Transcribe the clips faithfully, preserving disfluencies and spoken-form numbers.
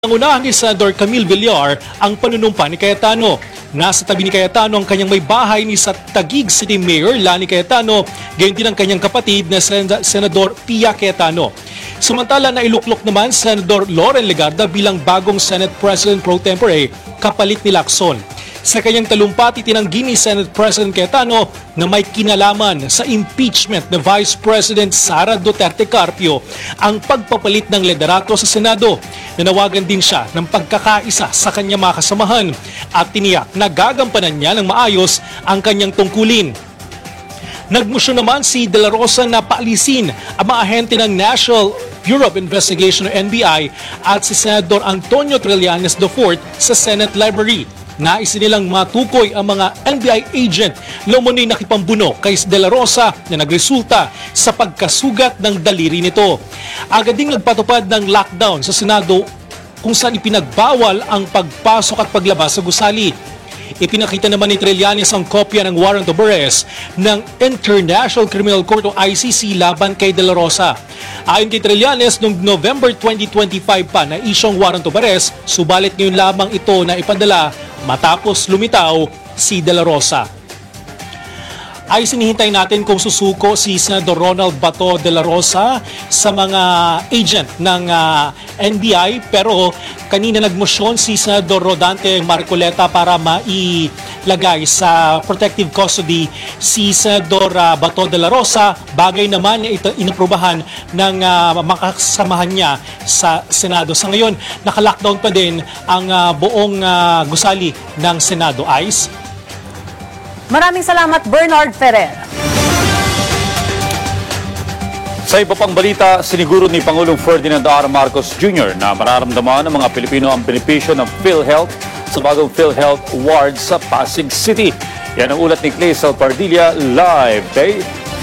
Nangunahan ni Senador Camille Villar ang panunumpa ni Cayetano. Nasa tabi ni Cayetano ang kanyang may bahay ni sa Taguig City Mayor Lani Cayetano, gayon din ang kanyang kapatid na Sen- Senador Pia Cayetano. Samantala na iluklok naman Senador Loren Legarda bilang bagong Senate President Pro Tempore kapalit ni Lacson. Sa kanyang talumpati, tinanggi ni Senate President Cayetano na may kinalaman sa impeachment ni Vice President Sara Duterte Carpio ang pagpapalit ng liderato sa Senado. Nanawagan din siya ng pagkakaisa sa kanyang mga kasamahan at tiniyak na gagampanan niya ng maayos ang kanyang tungkulin. Nagmosyon naman si De La Rosa na paalisin ang mga ahente ng National Bureau of Investigation o N B I at si Senador Antonio Trillanes the fourth sa Senate Library. Nais nilang matukoy ang mga N B I agent na umunoy nakipambuno kay De La Rosa na nagresulta sa pagkasugat ng daliri nito. Agad ding nagpatupad ng lockdown sa Senado kung saan ipinagbawal ang pagpasok at paglabas sa gusali. Ipinakita naman ni Trillanes ang kopya ng warrant of arrest ng International Criminal Court o I C C laban kay De La Rosa. Ayon kay Trillanes, noong November twenty twenty-five pa na isyong warrant of arrest, subalit ngayon lamang ito na ipadala matapos lumitaw si De La Rosa. Ay sinihintay natin kung susuko si Senador Ronald Bato de la Rosa sa mga agent ng uh, N B I, pero kanina nagmosyon si Senador Rodante Marcoleta para mailagay sa protective custody si Senador uh, Bato de la Rosa, bagay naman na ito inaprubahan ng uh, makasamahan niya sa Senado. Sa ngayon, naka-lockdown pa din ang uh, buong uh, gusali ng Senado. Ice? Maraming salamat, Bernard Ferrer. Sa iba pang balita, siniguro ni Pangulong Ferdinand R. Marcos Junior na mararamdaman ng mga Pilipino ang benepisyo ng PhilHealth sa bagong PhilHealth Ward sa Pasig City. Yan ang ulat ni Clazel Pardilla, live day.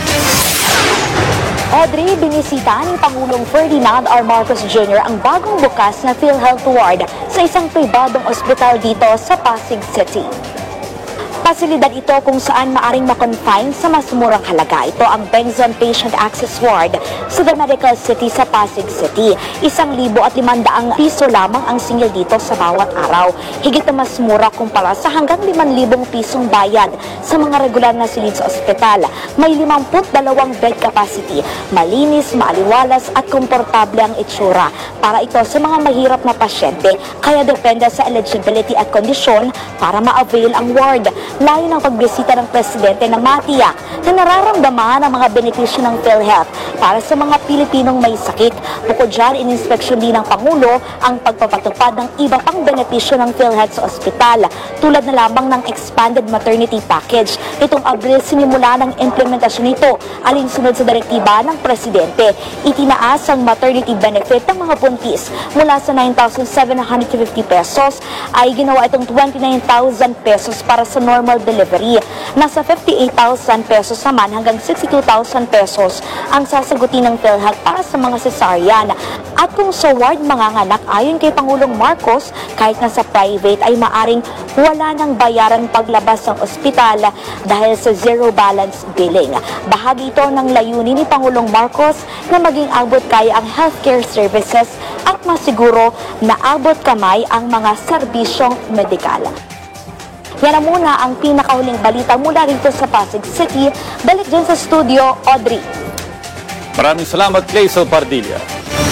Audrey, binisita ni Pangulong Ferdinand R. Marcos Junior ang bagong bukas na PhilHealth Ward sa isang pribadong ospital dito sa Pasig City. Pasilidad ito kung saan maaring makonfine sa mas murang halaga. Ito ang Bengzon Patient Access Ward sa The Medical City sa Pasig City. Isang libo at limandaang piso lamang ang singil dito sa bawat araw. Higit na mas mura kumpara sa hanggang limang libong pisong bayad sa mga regular na silid sa ospital. May limampu't dalawang bed capacity. Malinis, maaliwalas at komportable ang itsura para ito sa mga mahirap na pasyente. Kaya depende sa eligibility at kondisyon para ma-avail ang ward. Layo ng pagbisita ng Presidente na matiyak na nararamdaman ang mga benepisyo ng PhilHealth para sa mga Pilipinong may sakit. Bukod dyan, ininspeksyon din ng Pangulo ang pagpapatupad ng iba pang benepisyo ng PhilHealth sa ospital, tulad na lamang ng Expanded Maternity Package. Itong Abril sinimula ng implementasyon nito alinsunod sa direktiba ng Presidente. Itinaas ang maternity benefit ng mga buntis mula sa nine thousand seven hundred fifty pesos ay ginawa itong twenty-nine thousand pesos para sa normal delivery. Nasa fifty-eight thousand pesos naman hanggang sixty-two thousand pesos ang sasagutin ng PhilHealth para sa mga cesarean. At kung sa ward manganganak, ayon kay Pangulong Marcos, kahit nasa private ay maaring wala ng bayaran paglabas ng ospital dahil sa zero balance billing. Bahagi ito ng layunin ni Pangulong Marcos na maging abot kaya ang healthcare services at masiguro na abot kamay ang mga serbisyong medikal. Yan na muna ang pinakahuling balita mula rito sa Pasig City. Balik dyan sa studio, Audrey. Maraming salamat, Clazel Pardilla.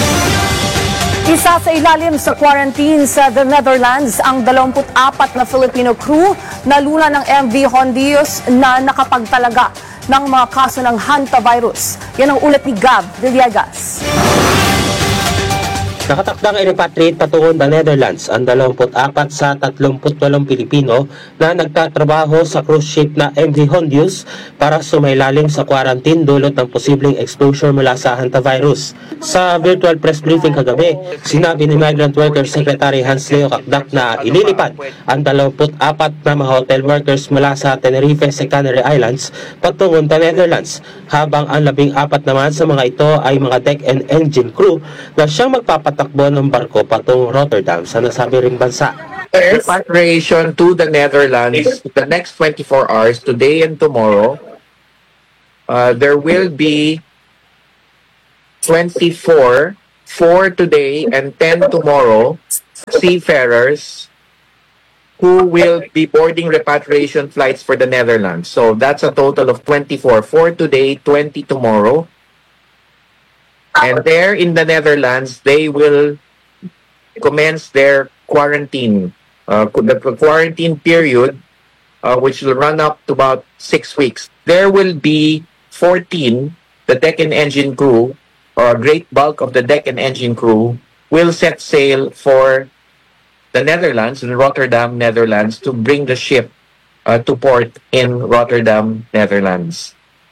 Isa sa ilalim sa quarantine sa the Netherlands ang dalawampu't apat na Filipino crew na luna ng M V Hondios na nakapagtalaga ng mga kaso ng hantavirus. Yan ang ulat ni Gab Villegas. Nakatakdang i-repatriate patungo the Netherlands ang dalawampu't apat sa tatlumpu't walong Pilipino na nagtatrabaho sa cruise ship na M V Hondios para sumailalim sa quarantine dulot ng posibleng exposure mula sa hantavirus. Sa virtual press briefing kagabi, sinabi ni Migrant Workers Secretary Hans Leo Kakdak na ililipad ang dalawampu't apat na mga hotel workers mula sa Tenerife sa Canary Islands patungo the Netherlands, habang ang labing apat naman sa mga ito ay mga deck and engine crew na siyang magpapat takbo ng barko patungong Rotterdam sa nasabi ring bansa. Repatriation to the Netherlands the next twenty-four hours, today and tomorrow. Uh, there will be twenty-four four today and ten tomorrow seafarers who will be boarding repatriation flights for the Netherlands. So that's a total of twenty-four. four today, twenty tomorrow. And there in the Netherlands, they will commence their quarantine. Uh, the quarantine period, uh, which will run up to about six weeks. There will be fourteen, the deck and engine crew, or a great bulk of the deck and engine crew, will set sail for the Netherlands, in Rotterdam, Netherlands, to bring the ship uh, to port in Rotterdam, Netherlands.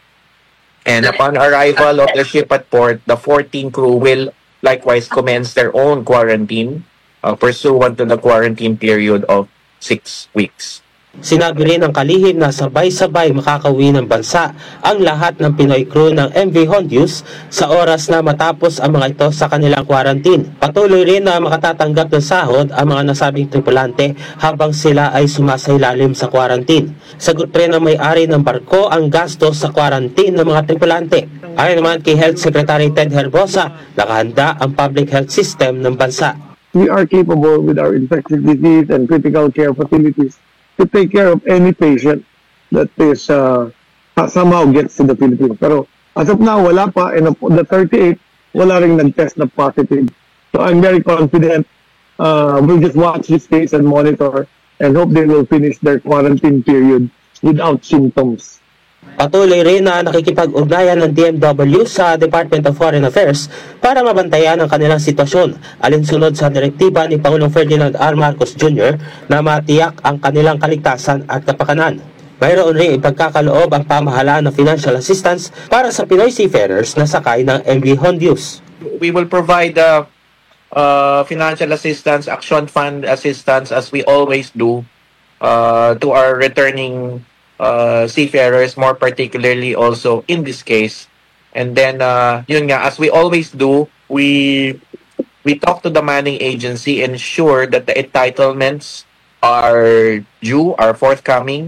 And upon arrival of the ship at port, the fourteen crew will likewise commence their own quarantine uh, pursuant to the quarantine period of six weeks. Sinabi rin ng kalihim na sabay-sabay makakauwi ng bansa ang lahat ng Pinoy crew ng M V Hondius sa oras na matapos ang mga ito sa kanilang quarantine. Patuloy rin na makatatanggap ng sahod ang mga nasabing tripulante habang sila ay sumasailalim sa quarantine. Sagot rin ng may-ari ng barko ang gastos sa quarantine ng mga tripulante. Ayon naman kay Health Secretary Ted Herbosa, nakahanda ang public health system ng bansa. We are capable with our infectious disease and critical care facilities to take care of any patient that is uh, somehow gets to the Philippines. Pero as of now, wala pa. And the thirty-eight, wala rin nag-test na positive. So I'm very confident. Uh, we'll just watch this case and monitor and hope they will finish their quarantine period without symptoms. Patuloy rin na nakikipag-ugnayan ng D M W sa Department of Foreign Affairs para mabantayan ang kanilang sitwasyon alinsunod sa direktiba ni Pangulong Ferdinand R. Marcos Junior na matiyak ang kanilang kaligtasan at kapakanan. Mayroon rin ipagkakaloob ang pamahalaan ng financial assistance para sa Pinoy seafarers na sakay ng M V Hondius. We will provide uh, uh, financial assistance, action fund assistance as we always do uh, to our returning uh, seafarers, more particularly also in this case. And then, uh, yun nga, as we always do, we we talk to the manning agency, ensure that the entitlements are due, are forthcoming.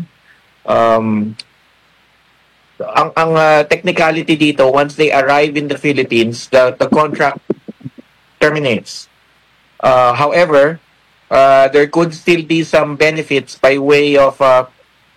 Um, ang ang uh, technicality dito, once they arrive in the Philippines, the, the contract terminates. Uh, however, uh, there could still be some benefits by way of uh,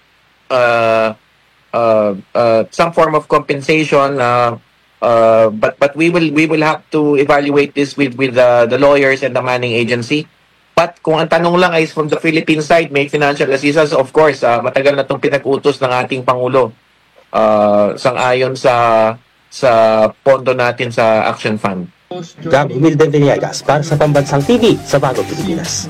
uh, uh, uh, some form of compensation. Uh, uh, but but we will we will have to evaluate this with with uh, the lawyers and the manning agency. But kung ang tanong lang ay from the Philippine side, may financial assistance, of course, uh, matagal na itong pinag-utos ng ating Pangulo uh, sang-ayon sa sa pondo natin sa Action Fund. Gab Humilde Villegas para sa Pambansang T V sa Bagong Pilipinas.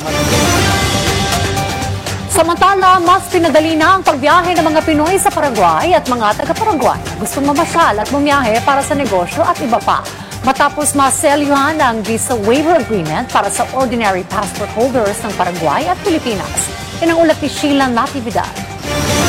Samantala, mas pinadali na ang pagbiyahe ng mga Pinoy sa Paraguay at mga taga-Paraguay gustong mamasyal at bumiyahe para sa negosyo at iba pa. Matapos maselyuhan ang visa waiver agreement para sa ordinary passport holders ng Paraguay at Pilipinas. Yan ang ulat ni Sheila Natividad.